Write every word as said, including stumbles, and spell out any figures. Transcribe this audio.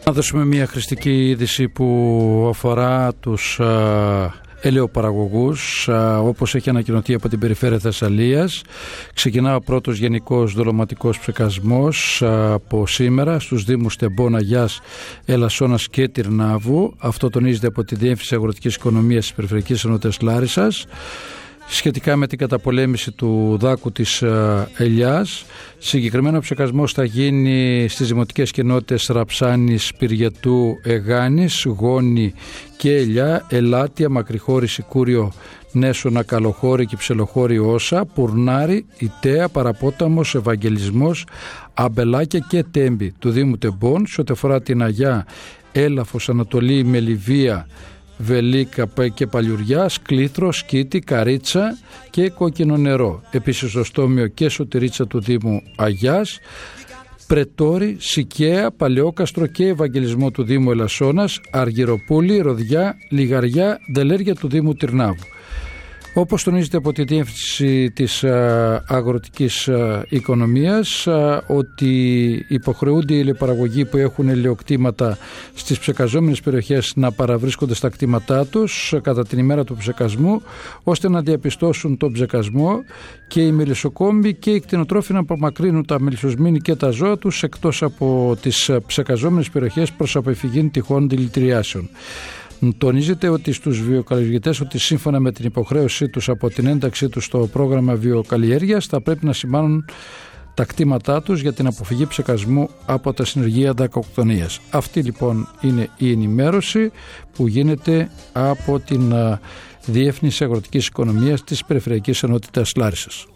Να δώσουμε μια χρηστική είδηση που αφορά τους α, ελαιοπαραγωγούς, α, όπως έχει ανακοινωθεί από την Περιφέρεια Θεσσαλίας. Ξεκινά ο πρώτος γενικός δολωματικός ψεκασμός α, από σήμερα στους Δήμους Τεμπών, Αγιάς, Ελασσόνας και Τυρνάβου. Αυτό τονίζεται από τη Διεύθυνση Αγροτικής Οικονομίας της Περιφερειακής Ενότητας Λάρισσας. Σχετικά με την καταπολέμηση του δάκου της ελιάς, συγκεκριμένο ψεκασμός θα γίνει στις δημοτικές κοινότητες Ραψάνης, Πυριετού, Εγάνης, Γόνη και Ελιά, Ελάτια, Μακρυχώρη, Σικούριο, Νέσωνα, Καλοχώρη, Κυψελοχώρη, Όσα, Πουρνάρη, Ιταία, Παραπόταμος, Ευαγγελισμός, Αμπελάκια και Τέμπη του Δήμου Τεμπών. Σε ό,τι αφορά την Αγιά, Έλαφος, Ανατολή, Μελιβία, Βελίκα και Παλιουριά, Σκλήθρο, Σκήτη, Καρίτσα και Κόκκινο Νερό. Επίσης στο Στόμιο και Σωτηρίτσα του Δήμου Αγιάς, Πρετόρη, Σικαία, Παλαιόκαστρο και Ευαγγελισμό του Δήμου Ελασσόνας, Αργυροπούλη, Ροδιά, Λιγαριά, Δελέρια του Δήμου Τυρνάβου. Όπως τονίζεται από τη Διεύθυνση της α, Αγροτικής α, Οικονομίας α, ότι υποχρεούνται οι ελαιοπαραγωγοί που έχουν ελαιοκτήματα στις ψεκαζόμενες περιοχές να παραβρίσκονται στα κτήματά τους κατά την ημέρα του ψεκασμού, ώστε να διαπιστώσουν τον ψεκασμό, και οι μελισσοκόμοι και οι κτηνοτρόφοι να απομακρύνουν τα μελισσοσμήνη και τα ζώα τους εκτός από τις ψεκαζόμενες περιοχές προς αποφυγή τυχόν δηλητηριάσεων. Τονίζεται ότι στους βιοκαλλιεργητές ότι σύμφωνα με την υποχρέωσή τους από την ένταξή τους στο πρόγραμμα βιοκαλλιέργειας θα πρέπει να σημάνουν τα κτήματά τους για την αποφυγή ψεκασμού από τα συνεργεία δακοκτονίας. Αυτή λοιπόν είναι η ενημέρωση που γίνεται από την Διεύθυνση Αγροτικής Οικονομίας της Περιφερειακής Ενότητας Λάρισσας.